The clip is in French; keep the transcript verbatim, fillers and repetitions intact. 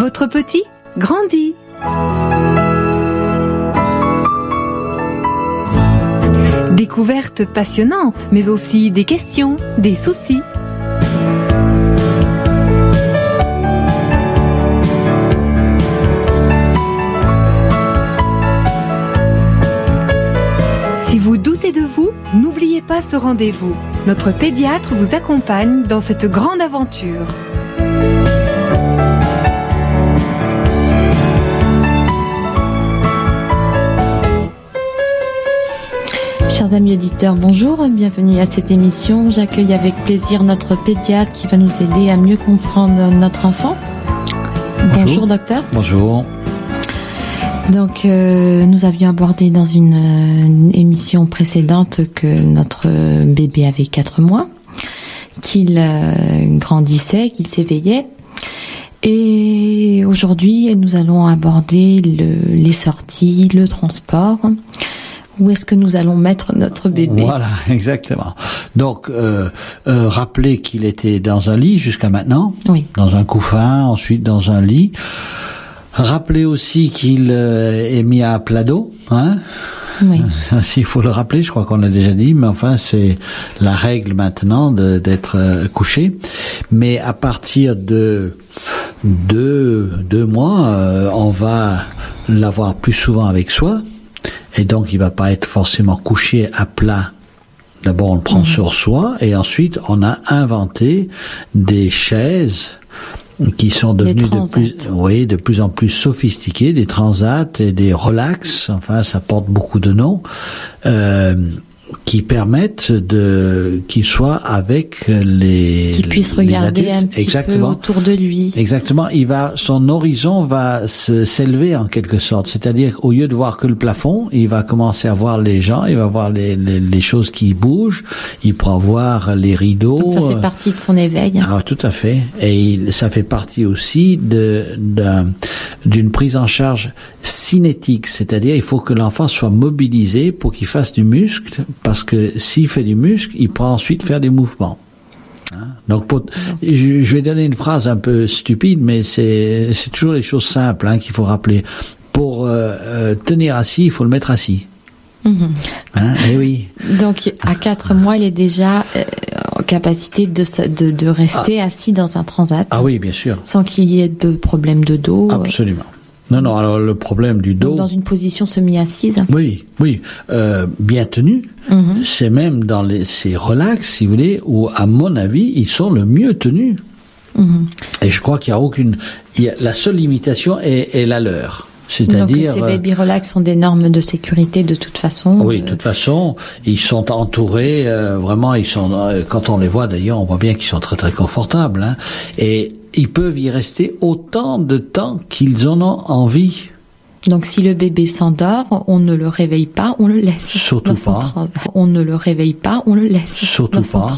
Votre petit grandit. Découvertes passionnantes, mais aussi des questions, des soucis. Si vous doutez de vous, n'oubliez pas ce rendez-vous. Notre pédiatre vous accompagne dans cette grande aventure. Chers amis auditeurs, bonjour, bienvenue à cette émission. J'accueille avec plaisir notre pédiatre qui va nous aider à mieux comprendre notre enfant. Bonjour, bonjour docteur. Bonjour. Donc, euh, nous avions abordé dans une, une émission précédente que notre bébé avait quatre mois, qu'il euh, grandissait, qu'il s'éveillait. Et aujourd'hui, nous allons aborder le, les sorties, le transport. Où est-ce que nous allons mettre notre bébé ? Voilà, exactement. Donc, euh, euh, rappelez qu'il était dans un lit jusqu'à maintenant, oui. Dans un couffin, ensuite dans un lit. Rappelez aussi qu'il euh, est mis à plat dos, hein ? Oui. Ça, il faut le rappeler, je crois qu'on l'a déjà dit, mais enfin, c'est la règle maintenant de, d'être euh, couché. Mais à partir de deux, deux mois, euh, on va l'avoir plus souvent avec soi. Et donc, il va pas être forcément couché à plat. D'abord, on le prend mmh. sur soi, et ensuite, on a inventé des chaises qui sont devenues de plus, oui, de plus en plus sophistiquées, des transats et des relax. Enfin, ça porte beaucoup de noms. Euh, qui permettent de qu'il soit avec les qu'il puisse regarder un petit Exactement. peu autour de lui. Exactement, il va son horizon va se, s'élever en quelque sorte, c'est-à-dire qu'au lieu de voir que le plafond, il va commencer à voir les gens, il va voir les les, les choses qui bougent, il pourra voir les rideaux. Donc ça fait partie de son éveil. Ah, tout à fait, et il, ça fait partie aussi de d'un, d'une prise en charge cinétique, c'est-à-dire il faut que l'enfant soit mobilisé pour qu'il fasse du muscle, parce que s'il fait du muscle, il pourra ensuite faire des mouvements. Hein? Donc, pour, je, je vais donner une phrase un peu stupide, mais c'est, c'est toujours les choses simples hein, qu'il faut rappeler. Pour euh, euh, tenir assis, il faut le mettre assis. Mmh. Hein? Eh oui. Donc, à quatre mois, il est déjà euh, en capacité de, de, de rester ah. assis dans un transat. Ah oui, bien sûr. Sans qu'il y ait de problème de dos. Absolument. Non, non, alors le problème du dos... Donc dans une position semi-assise. Oui, oui, euh, bien tenu. Mm-hmm. C'est même dans les, ces relax, si vous voulez, où, à mon avis, ils sont le mieux tenus. Mm-hmm. Et je crois qu'il n'y a aucune... Il y a, la seule limitation est, est la leur. C'est-à-dire... Donc ces baby relax sont des normes de sécurité de toute façon. Oui, de toute façon, ils sont entourés, euh, vraiment, ils sont... Euh, quand on les voit d'ailleurs, on voit bien qu'ils sont très très confortables. Hein, et ils peuvent y rester autant de temps qu'ils en ont envie. Donc si le bébé s'endort, on ne le réveille pas, on le laisse. Surtout pas. On ne le réveille pas, on le laisse. Surtout pas.